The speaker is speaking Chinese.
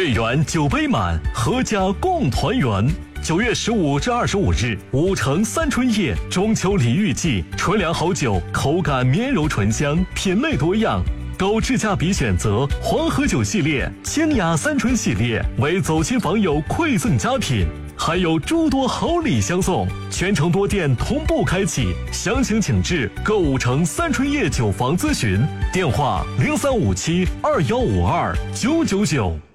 月圆酒杯满，阖家共团圆。9月15至25日，武城三春夜中秋礼遇季，纯粮好酒，口感绵柔醇香，品类多样。购智驾比选择黄河酒系列、清雅三春系列，为走亲访友馈赠佳品，还有诸多好礼相送。全城多店同步开启，详情请至购武城三春夜酒房咨询，电话035721529999。